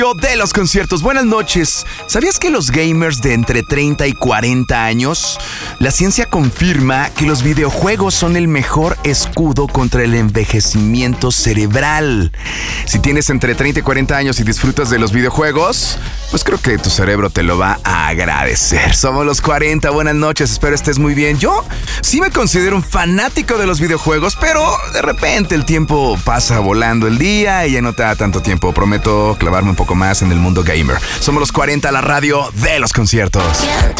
De los conciertos, buenas noches. ¿Sabías que los gamers de entre 30 y 40 años, la ciencia confirma que los videojuegos son el mejor escudo contra el envejecimiento cerebral? Si tienes entre 30 y 40 años y disfrutas de los videojuegos, pues creo que tu cerebro te lo va a agradecer. Somos los 40, buenas noches, espero estés muy bien. Yo sí me considero un fanático de los videojuegos, pero de repente el tiempo pasa volando el día y ya no te da tanto tiempo. Prometo clavarme un poco más en el mundo gamer. Somos los 40, la radio de los conciertos.